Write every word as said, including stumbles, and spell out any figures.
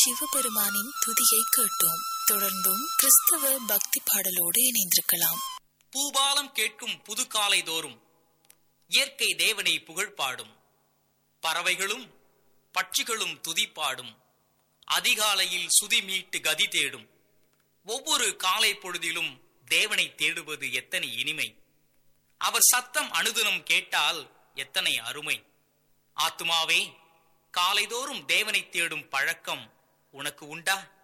சிவபெருமானின் துதியை கேட்டோம். தொடர்ந்தும் கிறிஸ்தவ பக்தி பாடலோடு இணைந்திருக்கலாம். பூபாலம் கேட்கும் புதுக்காலை தோறும் இயற்கை தேவனை புகழ்பாடும், பறவைகளும் பட்சிகளும் துதிப்பாடும், அதிகாலையில் சுதி மீட்டு கதி தேடும். ஒவ்வொரு காலை பொழுதிலும் தேவனை தேடுவது எத்தனை இனிமை! அவர் சத்தம் அனுதினம் கேட்டால் எத்தனை அருமை! ஆத்துமாவே, காலைதோறும் தேவனை தேடும் பழக்கம் உனக்கு உண்டா?